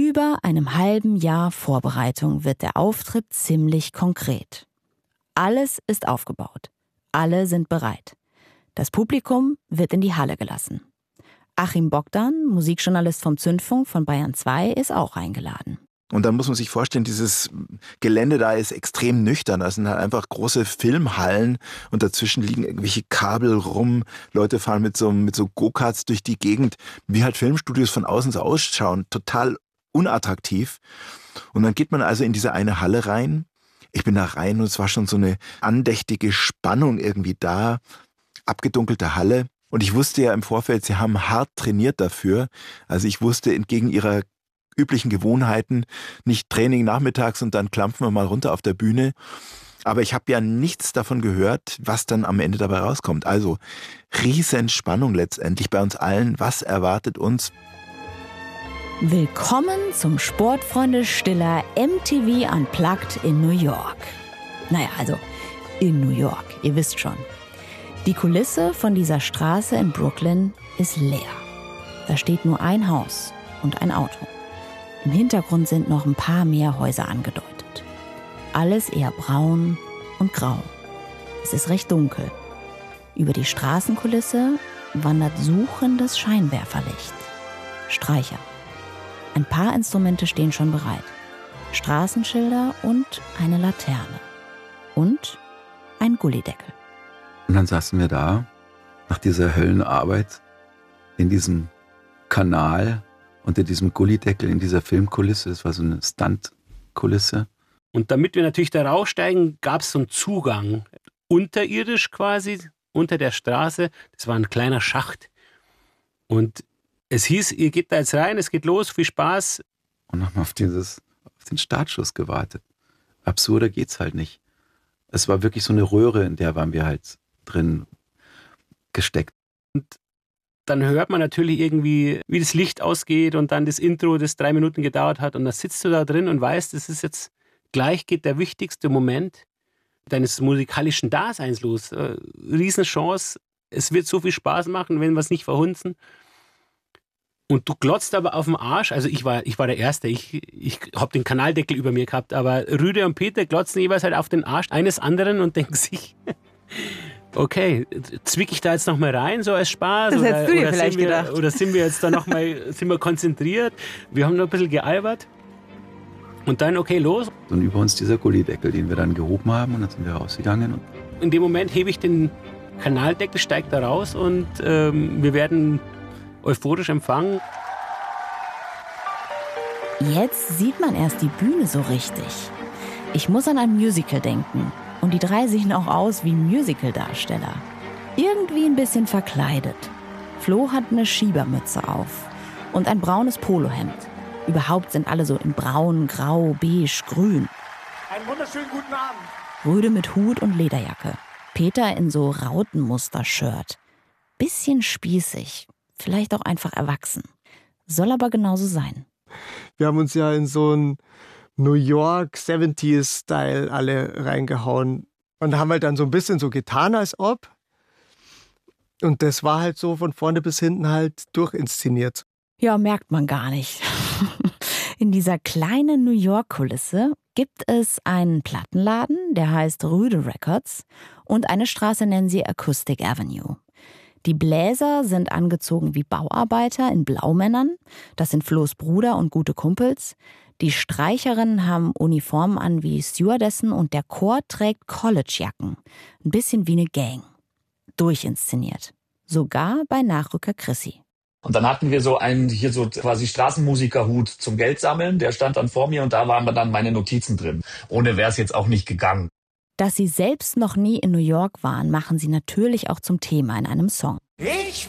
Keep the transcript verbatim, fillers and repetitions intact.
über einem halben Jahr Vorbereitung wird der Auftritt ziemlich konkret. Alles ist aufgebaut. Alle sind bereit. Das Publikum wird in die Halle gelassen. Achim Bogdan, Musikjournalist vom Zündfunk von Bayern zwei, ist auch eingeladen. Und dann muss man sich vorstellen, dieses Gelände da ist extrem nüchtern. Das sind halt einfach große Filmhallen und dazwischen liegen irgendwelche Kabel rum. Leute fahren mit so, mit so Go-Karts durch die Gegend, wie halt Filmstudios von außen so ausschauen. Total unattraktiv. Und dann geht man also in diese eine Halle rein. Ich bin da rein und es war schon so eine andächtige Spannung irgendwie da. Abgedunkelte Halle. Und ich wusste ja im Vorfeld, sie haben hart trainiert dafür. Also ich wusste entgegen ihrer üblichen Gewohnheiten, nicht Training nachmittags und dann klampfen wir mal runter auf der Bühne. Aber ich habe ja nichts davon gehört, was dann am Ende dabei rauskommt. Also riesen Spannung letztendlich bei uns allen. Was erwartet uns? Willkommen zum Sportfreunde Stiller M T V Unplugged in New York. Naja, also in New York, ihr wisst schon. Die Kulisse von dieser Straße in Brooklyn ist leer. Da steht nur ein Haus und ein Auto. Im Hintergrund sind noch ein paar mehr Häuser angedeutet. Alles eher braun und grau. Es ist recht dunkel. Über die Straßenkulisse wandert suchendes Scheinwerferlicht. Streicher. Ein paar Instrumente stehen schon bereit. Straßenschilder und eine Laterne. Und ein Gullydeckel. Und dann saßen wir da, nach dieser Höllenarbeit, in diesem Kanal, unter diesem Gullydeckel, in dieser Filmkulisse. Das war so eine Stuntkulisse. Und damit wir natürlich da raussteigen, gab es so einen Zugang. Unterirdisch quasi, unter der Straße. Das war ein kleiner Schacht. Und es hieß, ihr geht da jetzt rein, es geht los, viel Spaß. Und haben auf, dieses, auf den Startschuss gewartet. Absurder geht's halt nicht. Es war wirklich so eine Röhre, in der waren wir halt drin gesteckt. Und dann hört man natürlich irgendwie, wie das Licht ausgeht und dann das Intro, das drei Minuten gedauert hat. Und dann sitzt du da drin und weißt, das ist jetzt, gleich geht der wichtigste Moment deines musikalischen Daseins los. Äh, Riesenchance, es wird so viel Spaß machen, wenn wir es nicht verhunzen. Und du glotzt aber auf den Arsch. Also ich war, ich war der Erste, ich, ich habe den Kanaldeckel über mir gehabt, aber Rüde und Peter glotzen jeweils halt auf den Arsch eines anderen und denken sich... Okay, zwick ich da jetzt noch mal rein, so als Spaß? Das oder, hättest du dir oder vielleicht sind wir, gedacht. Oder sind wir jetzt da noch mal sind wir konzentriert? Wir haben noch ein bisschen gealbert. Und dann, okay, los. Und über uns dieser Gullydeckel, den wir dann gehoben haben, und dann sind wir rausgegangen. Und in dem Moment hebe ich den Kanaldeckel, steige da raus und ähm, wir werden euphorisch empfangen. Jetzt sieht man erst die Bühne so richtig. Ich muss an ein Musical denken. Und die drei sehen auch aus wie Musical-Darsteller. Irgendwie ein bisschen verkleidet. Flo hat eine Schiebermütze auf und ein braunes Polohemd. Überhaupt sind alle so in braun, grau, beige, grün. Einen wunderschönen guten Abend. Rüde mit Hut und Lederjacke. Peter in so Rautenmuster-Shirt. Bisschen spießig, vielleicht auch einfach erwachsen. Soll aber genauso sein. Wir haben uns ja in so ein New York siebziger-Style alle reingehauen und haben halt dann so ein bisschen so getan, als ob. Und das war halt so von vorne bis hinten halt durchinszeniert. Ja, merkt man gar nicht. In dieser kleinen New York-Kulisse gibt es einen Plattenladen, der heißt Rüde Records, und eine Straße nennen sie Acoustic Avenue. Die Bläser sind angezogen wie Bauarbeiter in Blaumännern. Das sind Flo's Bruder und gute Kumpels. Die Streicherinnen haben Uniformen an wie Stewardessen und der Chor trägt Collegejacken. Ein bisschen wie eine Gang. Durchinszeniert. Sogar bei Nachrücker Chrissy. Und dann hatten wir so einen, hier so quasi Straßenmusikerhut zum Geld sammeln. Der stand dann vor mir und da waren dann meine Notizen drin. Ohne wäre es jetzt auch nicht gegangen. Dass sie selbst noch nie in New York waren, machen sie natürlich auch zum Thema in einem Song. Ich